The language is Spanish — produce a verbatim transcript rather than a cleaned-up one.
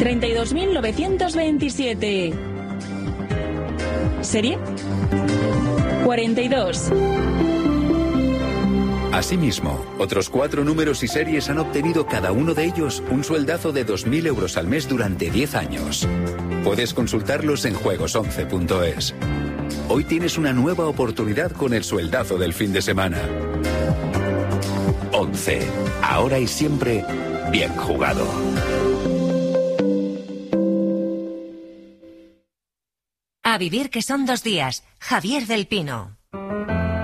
treinta y dos mil novecientos veintisiete. ¿Serie? cuarenta y dos. Asimismo, otros cuatro números y series han obtenido cada uno de ellos un sueldazo de dos mil euros al mes durante diez años. Puedes consultarlos en juegos once punto es. Hoy tienes una nueva oportunidad con el sueldazo del fin de semana. once. Ahora y siempre, bien jugado. A vivir que son dos días. Javier del Pino.